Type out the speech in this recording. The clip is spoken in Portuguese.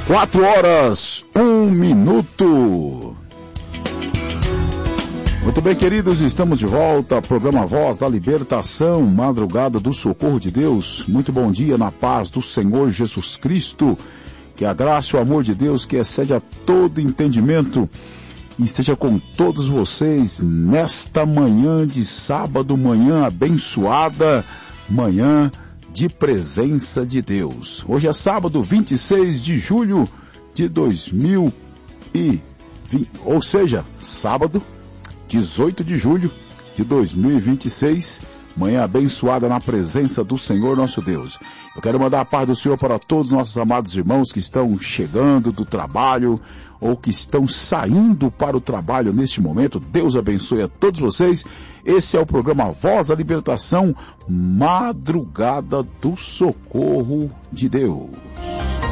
4h01. Muito bem, queridos, estamos de volta, programa Voz da Libertação, madrugada do socorro de Deus. Muito bom dia na paz do Senhor Jesus Cristo, que a graça e o amor de Deus, que excede a todo entendimento, esteja com todos vocês nesta manhã de sábado, manhã abençoada, manhã de presença de Deus. Hoje é sábado, 26 de julho de 2020, ou seja, sábado, 18 de julho de 2026, manhã abençoada na presença do Senhor nosso Deus. Eu quero mandar a paz do Senhor para todos os nossos amados irmãos que estão chegando do trabalho ou que estão saindo para o trabalho neste momento. Deus abençoe a todos vocês. Esse é o programa Voz da Libertação, madrugada do socorro de Deus.